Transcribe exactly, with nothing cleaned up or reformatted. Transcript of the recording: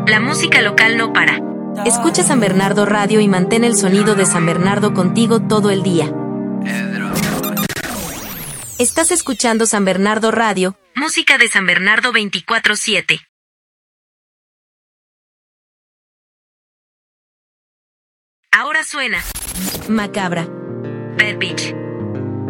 La música local no para. Escucha San Bernardo Radio y mantén el sonido de San Bernardo contigo todo el día. Estás escuchando San Bernardo Radio, música de San Bernardo veinticuatro siete. Ahora suena Macabra, Bad Beach.